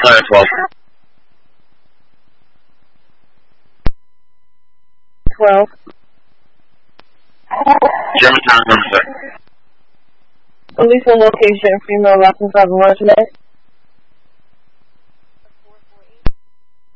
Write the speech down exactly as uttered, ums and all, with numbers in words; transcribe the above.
Planet twelve. twelve. Germantown, number six. Police on location, female license driver, March today.